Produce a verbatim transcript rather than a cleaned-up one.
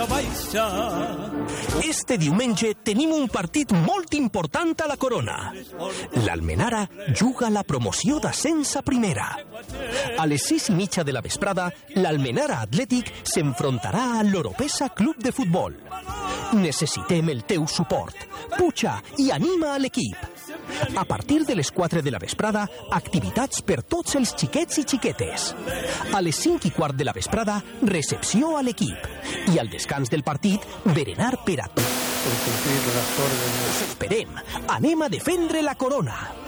Este diumenge tenim un partit molt important a la Corona. L'Almenara juga la promoció d'ascens a primera. A les sis i mitja de la vesprada, l'Almenara Atlètic s'enfrontarà a l'Oropesa Club de Futbol. Necessitem el teu suport. Puja i anima a l'equip. A partir de les quatre de la vesprada, activitats per tots els xiquets i xiquetes. A les cinc i quart de la vesprada, recepció a l'equip. I al descans del partit, berenar per a tots. Us esperem. Anem a defendre la Corona.